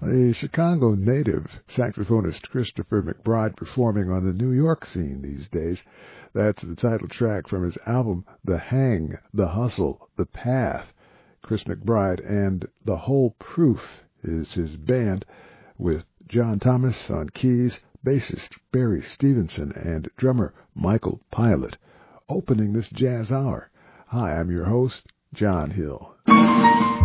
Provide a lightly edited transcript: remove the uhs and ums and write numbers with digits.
A Chicago native, saxophonist Christopher McBride performing on the New York scene these days. That's the title track from his album, The Hang, The Hustle, The Path. Chris McBride and The Whole Proof is his band, with John Thomas on keys, bassist Barry Stevenson, and drummer Michael Pilot, opening this jazz hour. Hi, I'm your host, John Hill.